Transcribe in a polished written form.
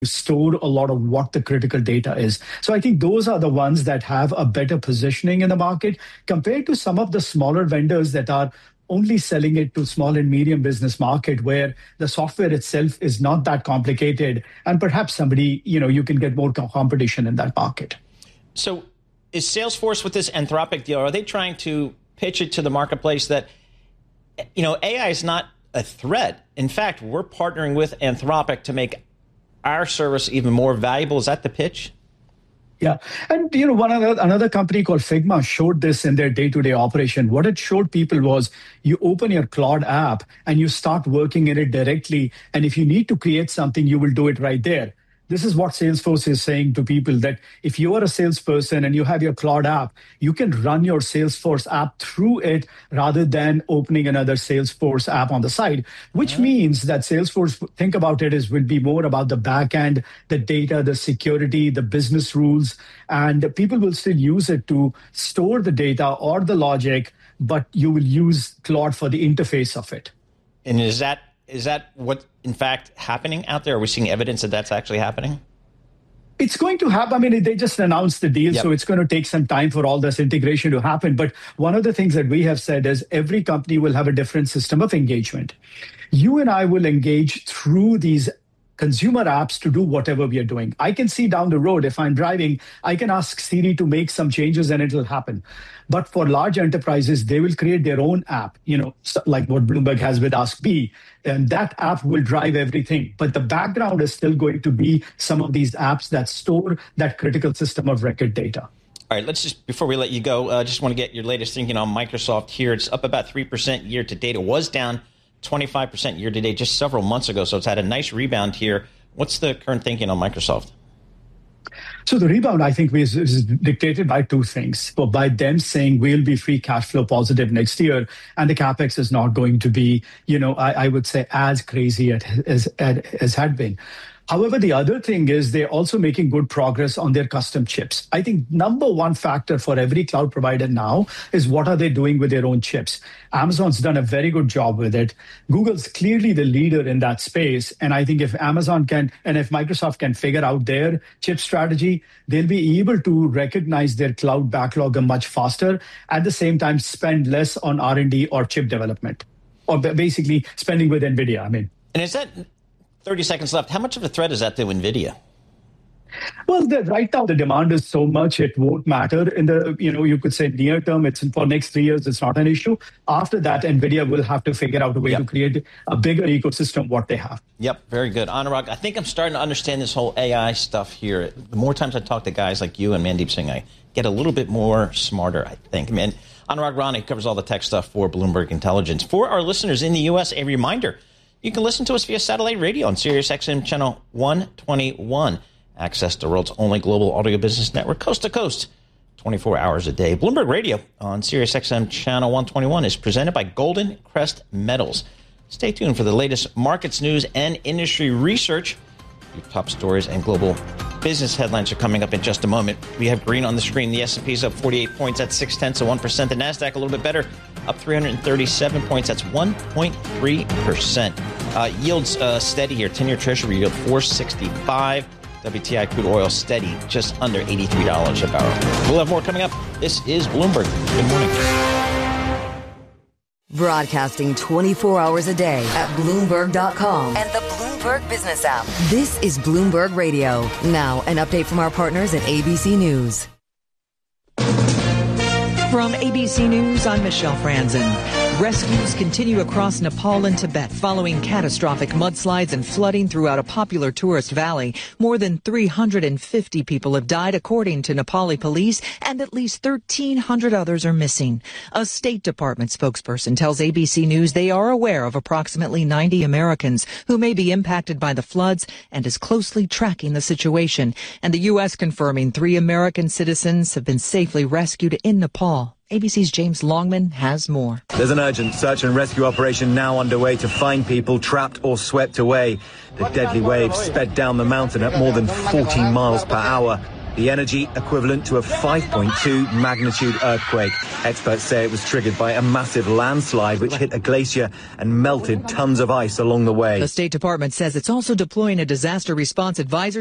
store a lot of what the critical data is. So I think those are the ones that have a better positioning in the market compared to some of the smaller vendors that are only selling it to small and medium business market where the software itself is not that complicated. And perhaps somebody, you can get more competition in that market. So is Salesforce with this Anthropic deal, are they trying to pitch it to the marketplace that, AI is not a threat? In fact, we're partnering with Anthropic to make our service even more valuable. Is that the pitch? Yeah. And, another company called Figma showed this in their day-to-day operation. What it showed people was you open your Claude app and you start working in it directly. And if you need to create something, you will do it right there. This is what Salesforce is saying to people, that if you are a salesperson and you have your Claude app, you can run your Salesforce app through it rather than opening another Salesforce app on the side, which means that Salesforce, think about it, will be more about the back end, the data, the security, the business rules, and people will still use it to store the data or the logic, but you will use Claude for the interface of it. And is that what, in fact, happening out there? Are we seeing evidence that that's actually happening? It's going to happen. I mean, they just announced the deal, so it's going to take some time for all this integration to happen. But one of the things that we have said is every company will have a different system of engagement. You and I will engage through these consumer apps to do whatever we are doing. I can see down the road, if I'm driving, I can ask Siri to make some changes and it'll happen. But for large enterprises, they will create their own app, like what Bloomberg has with Ask Bee. And that app will drive everything. But the background is still going to be some of these apps that store that critical system of record data. All right, let's just, before we let you go, just want to get your latest thinking on Microsoft here. It's up about 3% year to date. It was down 25% year to date just several months ago, so it's had a nice rebound here. What's the current thinking on Microsoft? So the rebound, I think, is dictated by two things. But by them saying we'll be free cash flow positive next year, and the CapEx is not going to be, I would say, as crazy as had been. However, the other thing is they're also making good progress on their custom chips. I think number one factor for every cloud provider now is what are they doing with their own chips. Amazon's done a very good job with it. Google's clearly the leader in that space. And I think if Amazon can, and if Microsoft can figure out their chip strategy, they'll be able to recognize their cloud backlog much faster, at the same time spend less on R&D or chip development, or basically spending with NVIDIA, And is that 30 seconds left? How much of a threat is that to NVIDIA? Well, right now the demand is so much it won't matter in the, you could say near term. It's for next 3 years. It's not an issue. After that, NVIDIA will have to figure out a way to create a bigger ecosystem what they have. Yep, very good. Anurag, I think I'm starting to understand this whole AI stuff here. The more times I talk to guys like you and Mandeep Singh, I get a little bit more smarter, I think. Anurag Rani covers all the tech stuff for Bloomberg Intelligence. For our listeners in the U.S., a reminder, you can listen to us via satellite radio on SiriusXM channel 121. Access the world's only global audio business network, coast to coast, 24 hours a day. Bloomberg Radio on SiriusXM channel 121 is presented by Golden Crest Metals. Stay tuned for the latest markets news and industry research. Your top stories and global business headlines are coming up in just a moment. We have green on the screen. The S&P is up 48 points. That's 0.6%. The NASDAQ a little bit better, up 337 points. That's 1.3%. Yields steady here. 10-year Treasury yield 4.65. WTI crude oil steady, just under $83 a barrel. We'll have more coming up. This is Bloomberg. Good morning. Broadcasting 24 hours a day at Bloomberg.com and the Bloomberg Business app. This is Bloomberg Radio. Now, an update from our partners at ABC News. From ABC News, I'm Michelle Franzen. Rescues continue across Nepal and Tibet following catastrophic mudslides and flooding throughout a popular tourist valley. More than 350 people have died, according to Nepali police, and at least 1,300 others are missing. A State Department spokesperson tells ABC News they are aware of approximately 90 Americans who may be impacted by the floods and is closely tracking the situation. And the U.S. confirming 3 American citizens have been safely rescued in Nepal. ABC's James Longman has more. There's an urgent search and rescue operation now underway to find people trapped or swept away. The deadly waves sped down the mountain at more than 14 miles per hour. the energy equivalent to a 5.2 magnitude earthquake. Experts say it was triggered by a massive landslide which hit a glacier and melted tons of ice along the way. The State Department says it's also deploying a disaster response advisor